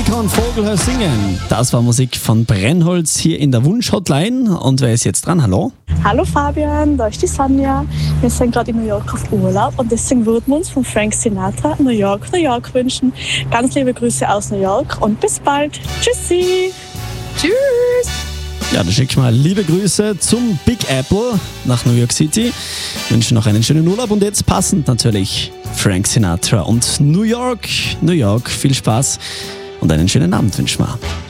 Monika und Vogel hör singen. Das war Musik von Brennholz hier in der Wunsch-Hotline. Und wer ist jetzt dran? Hallo? Hallo Fabian, da ist die Sonja. Wir sind gerade in New York auf Urlaub und deswegen würden wir uns von Frank Sinatra New York, New York wünschen. Ganz liebe Grüße aus New York und bis bald. Tschüssi. Tschüss. Ja, dann schick mal liebe Grüße zum Big Apple nach New York City. Wünsche noch einen schönen Urlaub und jetzt passend natürlich Frank Sinatra und New York. New York, viel Spaß und einen schönen Abend wünschen wir.